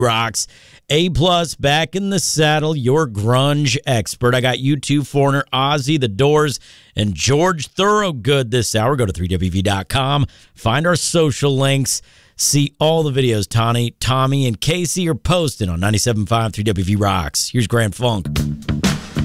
Rocks. A+ back in the saddle, your grunge expert. I got U2, Foreigner, Ozzy, The Doors, and George Thorogood this hour. Go to 3WV.com. Find our social links. See all the videos Tommy, and Casey are posting on 97.5 3WV Rocks. Here's Grand Funk.